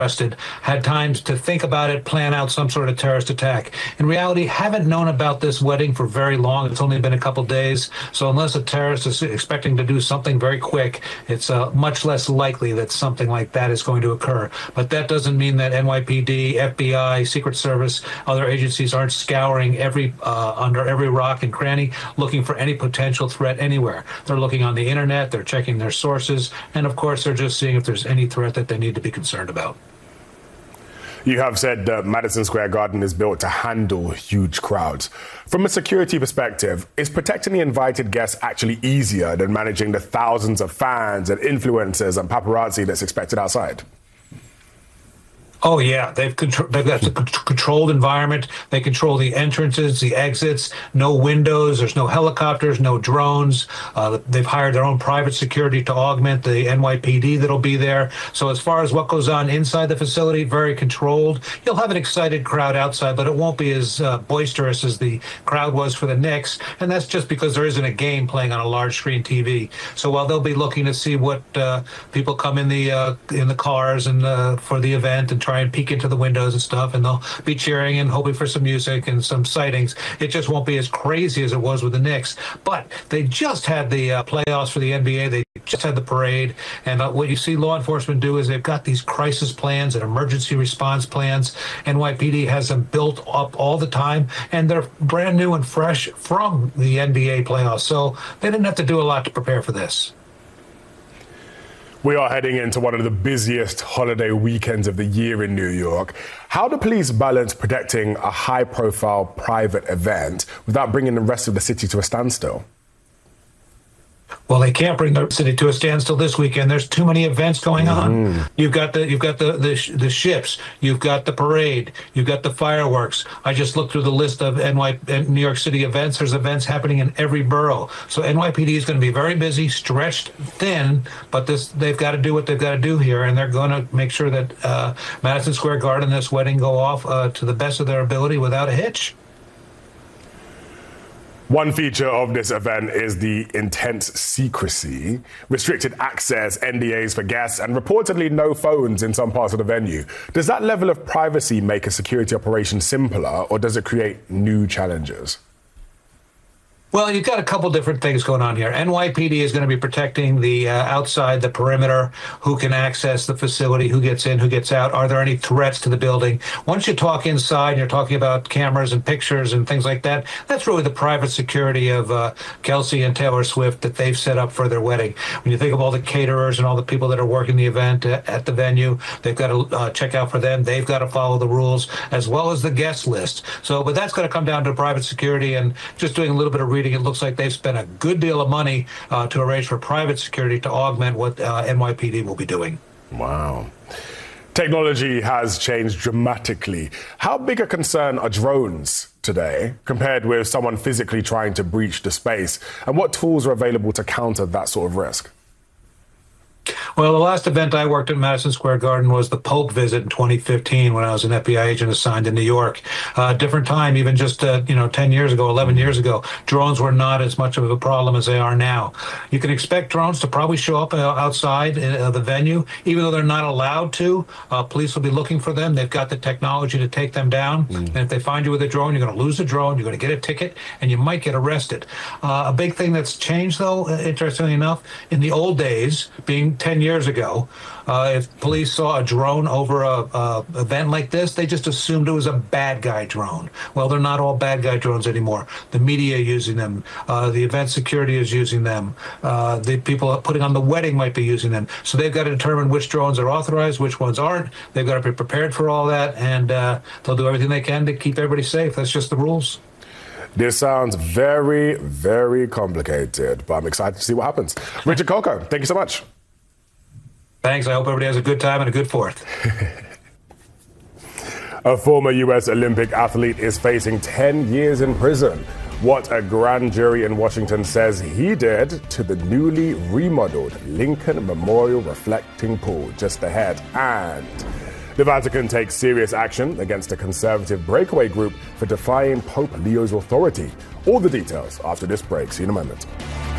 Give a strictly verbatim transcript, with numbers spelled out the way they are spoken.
arrested, had times to think about it, plan out some sort of terrorist attack. In reality, haven't known about this wedding for very long. It's only been a couple days. So unless a terrorist is expecting to do something very quick, it's uh, much less likely that something like that is going to occur. But that doesn't mean that N Y P D, F B I, Secret Service, other agencies aren't scouring every uh, under every rock and cranny, looking for any potential threat anywhere. They're looking on the internet, they're checking their sources, and of course, they're just seeing if there's any threat that they need to be concerned about. You have said that Madison Square Garden is built to handle huge crowds. From a security perspective, is protecting the invited guests actually easier than managing the thousands of fans and influencers and paparazzi that's expected outside? Oh, yeah. They've, contr they've got a controlled environment. They control the entrances, the exits, no windows. There's no helicopters, no drones. Uh, they've hired their own private security to augment the N Y P D that'll be there. So as far as what goes on inside the facility, very controlled. You'll have an excited crowd outside, but it won't be as uh, boisterous as the crowd was for the Knicks. And that's just because there isn't a game playing on a large screen T V. So while they'll be looking to see what uh, people come in the uh, in the cars and uh, for the event and try and peek into the windows and stuff, and they'll be cheering and hoping for some music and some sightings. It just won't be as crazy as it was with the Knicks. But they just had the uh, playoffs for the N B A. They just had the parade. And uh, what you see law enforcement do is they've got these crisis plans and emergency response plans. N Y P D has them built up all the time, and they're brand new and fresh from the N B A playoffs. So they didn't have to do a lot to prepare for this. We are heading into one of the busiest holiday weekends of the year in New York. How do police balance protecting a high-profile private event without bringing the rest of the city to a standstill? Well, they can't bring the city to a standstill this weekend. There's too many events going on. Mm. You've got the you've got the, the the ships. You've got the parade. You've got the fireworks. I just looked through the list of N Y New York City events. There's events happening in every borough. So N Y P D is going to be very busy, stretched thin. But this they've got to do what they've got to do here, and they're going to make sure that uh, Madison Square Garden, this wedding, go off uh, to the best of their ability without a hitch. One feature of this event is the intense secrecy, restricted access, N D As for guests, and reportedly no phones in some parts of the venue. Does that level of privacy make a security operation simpler, or does it create new challenges? Well, you've got a couple different things going on here. N Y P D is going to be protecting the uh, outside, the perimeter, who can access the facility, who gets in, who gets out. Are there any threats to the building? Once you talk inside, and you're talking about cameras and pictures and things like that, that's really the private security of uh, Kelsey and Taylor Swift that they've set up for their wedding. When you think of all the caterers and all the people that are working the event uh, at the venue, they've got to uh, check out for them. They've got to follow the rules, as well as the guest list. So, but that's going to come down to private security, and just doing a little bit of reading, it looks like they've spent a good deal of money uh, to arrange for private security to augment what uh, N Y P D will be doing. Wow. Technology has changed dramatically. How big a concern are drones today compared with someone physically trying to breach the space? And what tools are available to counter that sort of risk? Well, the last event I worked at Madison Square Garden was the Pope visit in twenty fifteen, when I was an F B I agent assigned to New York. Uh, different time, even just uh, you know, ten years ago, eleven years ago, drones were not as much of a problem as they are now. You can expect drones to probably show up uh, outside uh, the venue, even though they're not allowed to. Uh, police will be looking for them. They've got the technology to take them down. Mm. And if they find you with a drone, you're going to lose the drone, you're going to get a ticket, and you might get arrested. Uh, a big thing that's changed, though, interestingly enough, in the old days, being ten years ago, uh, if police saw a drone over a, a event like this, they just assumed it was a bad guy drone. Well, they're not all bad guy drones anymore. The media are using them. Uh, the event security is using them. Uh, the people putting on the wedding might be using them. So they've got to determine which drones are authorized, which ones aren't. They've got to be prepared for all that, and uh, they'll do everything they can to keep everybody safe. That's just the rules. This sounds very, very complicated, but I'm excited to see what happens. Richard Coco, thank you so much. Thanks. I hope everybody has a good time and a good Fourth. A former U S Olympic athlete is facing ten years in prison. What a grand jury in Washington says he did to the newly remodeled Lincoln Memorial Reflecting Pool just ahead. And the Vatican takes serious action against a conservative breakaway group for defying Pope Leo's authority. All the details after this break. See you in a moment.